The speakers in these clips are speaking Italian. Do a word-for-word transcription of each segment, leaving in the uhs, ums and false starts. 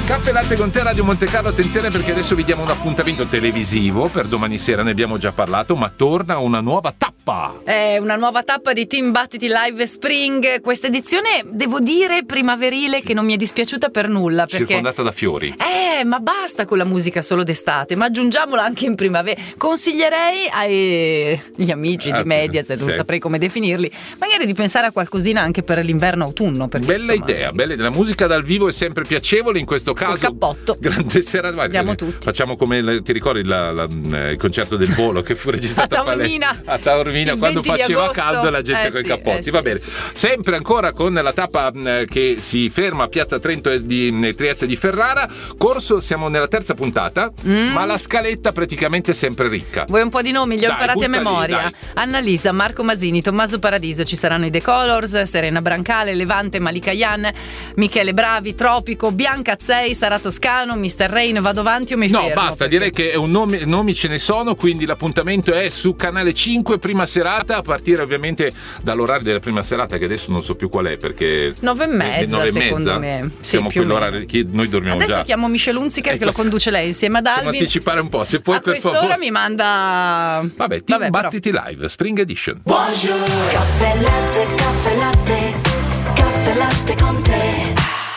Caffè Latte con te, Radio Monte Carlo. Attenzione, perché adesso vi diamo un appuntamento televisivo per domani sera, ne abbiamo già parlato, ma torna una nuova tappa. È una nuova tappa di Team Battiti Live Spring. Questa edizione, devo dire, primaverile, che non mi è dispiaciuta per nulla, perché circondata da fiori. Eh, ma basta con la musica solo d'estate, ma aggiungiamola anche in primavera. Consiglierei agli amici di Mediaset, non sì. saprei come definirli, magari di pensare a qualcosina anche per l'inverno-autunno. Perché, bella insomma, idea, bella idea. La musica dal vivo è sempre piacevole, in questo caso. Il cappotto. Grande sera. Andiamo tutti. Facciamo come, ti ricordi la, la, il concerto del volo che fu registrato a Taormina, a Taormina quando faceva caldo, la gente eh con i sì, cappotti. eh Va sì, bene. sì. Sempre ancora con la tappa mh, che si ferma a Piazza Trento di Trieste di Ferrara. Corso, siamo nella terza puntata, mm. ma la scaletta praticamente è sempre ricca. Vuoi un po' di nomi? Li ho dai, imparati a memoria. Lì, Annalisa, Marco Masini, Tommaso Paradiso, ci saranno i The Colors, Serena Brancale, Levante, Malika Yan, Michele Bravi, Tropico, Bianca Azzei, Sara Toscano, mister Rain. Vado avanti o mi no, fermo? No, basta, perché... direi che un nome, nomi ce ne sono, quindi l'appuntamento è su Canale cinque, prima serata, a partire ovviamente dall'orario della prima serata, che adesso non so più qual è, perché nove e mezza, nove e secondo mezza. me. Sì, siamo più quell'orario che noi dormiamo adesso già. chiamo Michel Hunziker, ecco, che lo conduce lei insieme ad Alvin. anticipare un po', se puoi, a per quest'ora favore. mi manda. Vabbè, Team Vabbè, Battiti Live Spring Edition. Buongiorno. Caffè latte, caffè latte, caffè latte con te.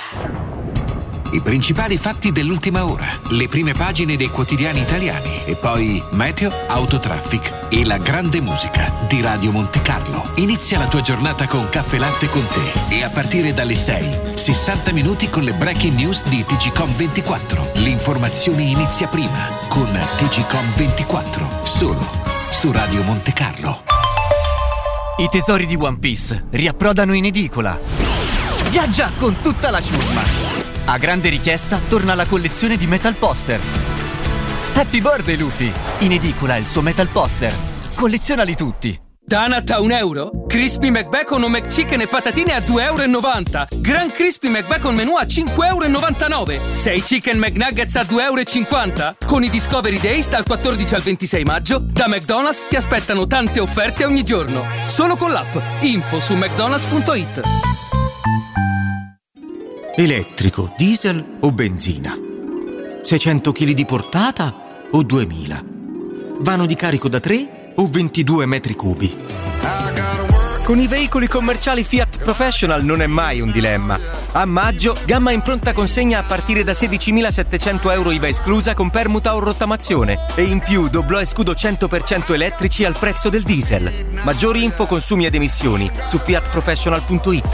I principali fatti dell'ultima ora, le prime pagine dei quotidiani italiani e poi meteo, autotraffic e la grande musica di Radio Monte Carlo. Inizia la tua giornata con Caffè Latte con te e a partire dalle sei, sessanta minuti con le breaking news di T G Com ventiquattro. L'informazione inizia prima con T G Com ventiquattro, solo su Radio Monte Carlo. I tesori di One Piece riapprodano in edicola. Viaggia con tutta la ciurma. A grande richiesta torna la collezione di Metal Poster. Happy birthday Luffy! In edicola il suo Metal Poster. Collezionali tutti. Donut a un euro? Crispy McBacon o McChicken e patatine a due e novanta euro. Gran Crispy McBacon menù a cinque e novantanove euro. sei Chicken McNuggets a due e cinquanta euro. Con i Discovery Days dal quattordici al ventisei maggio, da McDonald's ti aspettano tante offerte ogni giorno. Solo con l'app. Info su mcdonalds punto it. Elettrico, diesel o benzina? seicento chili di portata o duemila? Vano di carico da tre o ventidue metri cubi? Con i veicoli commerciali Fiat Professional non è mai un dilemma. A maggio, gamma in pronta consegna a partire da sedicimilasettecento euro I V A esclusa con permuta o rottamazione. E in più doblò e scudo cento per cento elettrici al prezzo del diesel. Maggiori info, consumi ed emissioni su fiat professional punto it.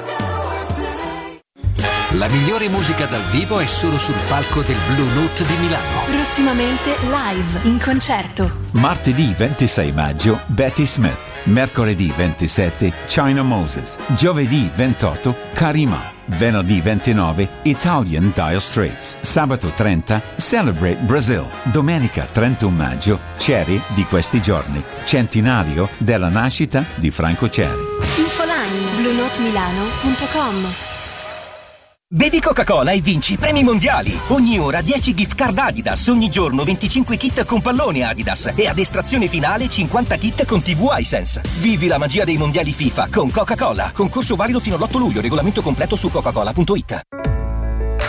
La migliore musica dal vivo è solo sul palco del Blue Note di Milano. Prossimamente live, in concerto. Martedì ventisei maggio Betty Smith. Mercoledì ventisette China Moses. Giovedì ventotto Karima. Venerdì ventinove Italian Dire Straits. Sabato trenta Celebrate Brazil. Domenica trentuno maggio Cherry di questi giorni. Centenario della nascita di Franco Cherry. Infoline blue note milano punto com. Bevi Coca-Cola e vinci premi mondiali. Ogni ora dieci gift card Adidas, ogni giorno venticinque kit con pallone Adidas e ad estrazione finale cinquanta kit con tivù iSense. Vivi la magia dei mondiali FIFA con Coca-Cola. Concorso valido fino all'otto luglio, regolamento completo su coca cola punto it.